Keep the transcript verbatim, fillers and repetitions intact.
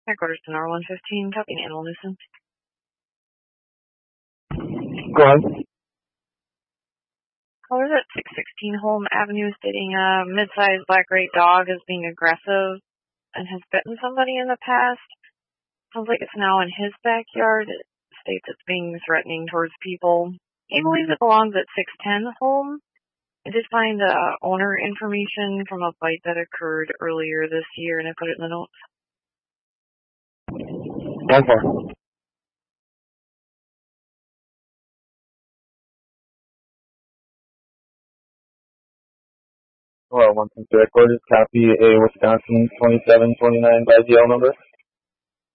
Headquarters to R one fifteen, copy animal nuisance. Go ahead. Callers at six sixteen Holm Avenue stating a mid-sized black great dog is being aggressive and has bitten somebody in the past. Sounds like it's now in his backyard. It states it's being threatening towards people. He believes it belongs at six ten Holm. I did find uh, owner information from a bite that occurred earlier this year, and I put it in the notes. Okay. Hello, one two three headquarters. Copy a Wisconsin twenty-seven twenty-nine by D L number.